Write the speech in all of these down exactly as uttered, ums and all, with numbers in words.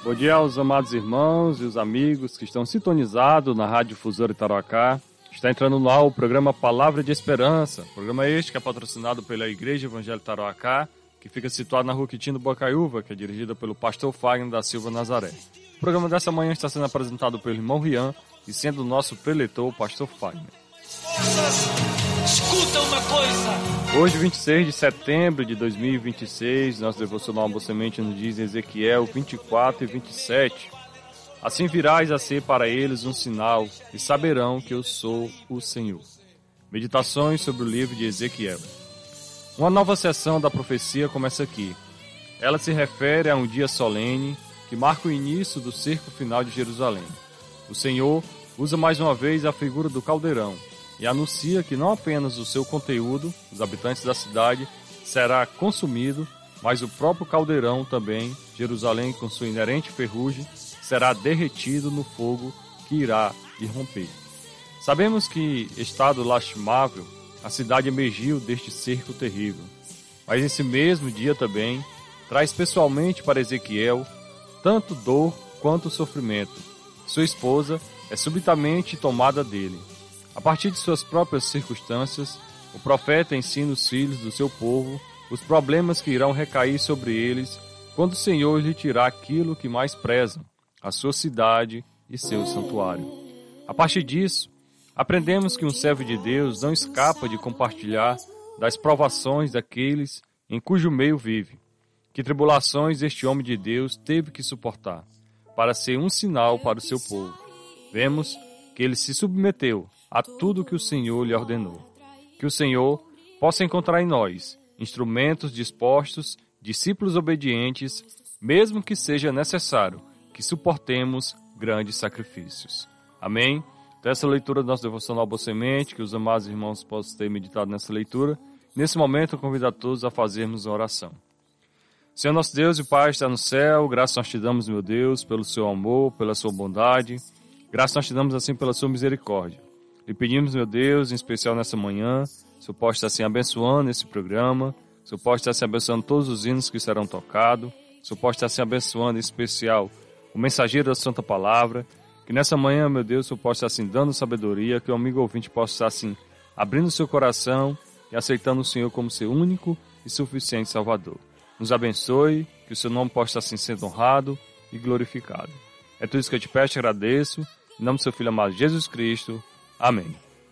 Bom dia aos amados irmãos e os amigos que estão sintonizados na Rádio Difusora Itaroacá. Está entrando no ar o programa Palavra de Esperança. Programa este que é patrocinado pela Igreja Evangélica Itaroacá, que fica situado na Rua Quitino Bocaiúva, que é dirigida pelo pastor Fagner da Silva Nazaré. O programa dessa manhã está sendo apresentado pelo irmão Rian e sendo o nosso preletor, o pastor Fagner. Escuta uma coisa. Hoje, vinte e seis de setembro de dois mil e vinte e seis, nosso devocional Boa Semente nos diz em Ezequiel vinte e quatro e vinte e sete: Assim virás a ser para eles um sinal, e saberão que eu sou o Senhor. Meditações sobre o livro de Ezequiel. Uma nova sessão da profecia começa aqui. Ela se refere a um dia solene que marca o início do cerco final de Jerusalém. O Senhor usa mais uma vez a figura do caldeirão e anuncia que não apenas o seu conteúdo, os habitantes da cidade, será consumido, mas o próprio caldeirão também, Jerusalém com sua inerente ferrugem, será derretido no fogo que irá irromper. Sabemos que, estado lastimável, a cidade emergiu deste cerco terrível. Mas esse mesmo dia também traz pessoalmente para Ezequiel tanto dor quanto sofrimento. Sua esposa é subitamente tomada dele. A partir de suas próprias circunstâncias, o profeta ensina os filhos do seu povo os problemas que irão recair sobre eles quando o Senhor lhe tirar aquilo que mais prezam, a sua cidade e seu santuário. A partir disso, aprendemos que um servo de Deus não escapa de compartilhar das provações daqueles em cujo meio vive. Que tribulações este homem de Deus teve que suportar, para ser um sinal para o seu povo. Vemos que ele se submeteu a tudo que o Senhor lhe ordenou. Que o Senhor possa encontrar em nós instrumentos dispostos, discípulos obedientes, mesmo que seja necessário que suportemos grandes sacrifícios. Amém? Então essa leitura do nosso devocional Boa Semente, que os amados irmãos possam ter meditado nessa leitura. Nesse momento eu convido a todos a fazermos uma oração. Senhor nosso Deus e Pai está no céu, graças nós te damos, meu Deus, pelo seu amor, pela sua bondade, graças nós te damos assim pela sua misericórdia. Lhe pedimos, meu Deus, em especial nessa manhã, o Senhor pode estar assim abençoando esse programa, o Senhor pode estar assim abençoando todos os hinos que serão tocados, o Senhor pode estar assim abençoando em especial o mensageiro da Santa Palavra, que nessa manhã, meu Deus, o Senhor pode estar assim dando sabedoria, que o amigo ouvinte possa estar assim abrindo o seu coração e aceitando o Senhor como seu único e suficiente Salvador. Nos abençoe, que o seu nome possa estar assim sendo honrado e glorificado. É tudo isso que eu te peço e agradeço, em nome do seu Filho amado Jesus Cristo. Amém.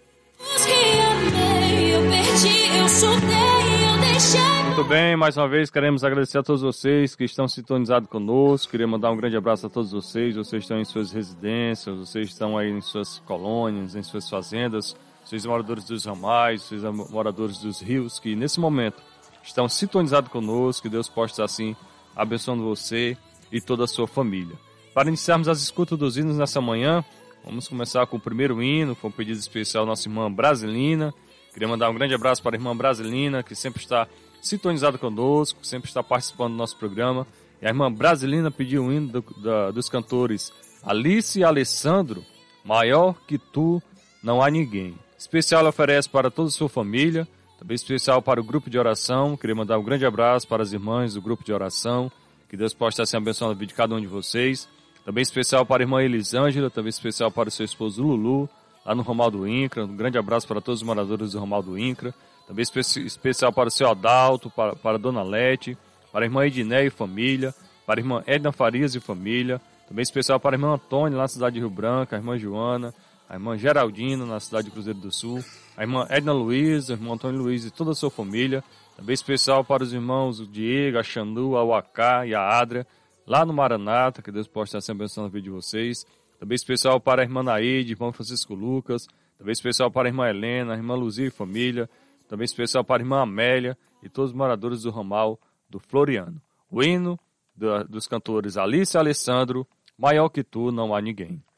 Muito bem, mais uma vez queremos agradecer a todos vocês que estão sintonizados conosco. Queria mandar um grande abraço a todos vocês. Vocês estão em suas residências, vocês estão aí em suas colônias, em suas fazendas, vocês moradores dos ramais, vocês moradores dos rios, que nesse momento estão sintonizados conosco. Que Deus possa estar assim abençoando você e toda a sua família. Para iniciarmos as escutas dos hinos nessa manhã, vamos começar com o primeiro hino, foi um pedido especial da nossa irmã Brasilina. Queria mandar um grande abraço para a irmã Brasilina, que sempre está sintonizada conosco, que sempre está participando do nosso programa. E a irmã Brasilina pediu o hino do, da, dos cantores Alice e Alessandro, Maior que Tu, Não Há Ninguém. Especial ela oferece para toda a sua família, também especial para o grupo de oração. Queria mandar um grande abraço para as irmãs do grupo de oração, que Deus possa estar se abençoando a vida de cada um de vocês. Também especial para a irmã Elisângela, também especial para o seu esposo Lulu, lá no Ramal do Incra. Um grande abraço para todos os moradores do Ramal do Incra. Também espe- especial para o seu Adalto, para, para a dona Lete, para a irmã Edné e família, para a irmã Edna Farias e família. Também especial para a irmã Antônia, lá na cidade de Rio Branco, a irmã Joana, a irmã Geraldina, na cidade de Cruzeiro do Sul, a irmã Edna Luiz, o irmão Antônio Luiz e toda a sua família. Também especial para os irmãos o Diego, a Xandu, a Uacá e a Adria, lá no Maranata, que Deus possa estar sempre abençoando a vida de vocês. Também especial para a irmã Naide, irmão Francisco Lucas. Também especial para a irmã Helena, a irmã Luzia e família. Também especial para a irmã Amélia e todos os moradores do ramal do Floriano. O hino do, dos cantores Alice e Alessandro, Maior que Tu, Não Há Ninguém.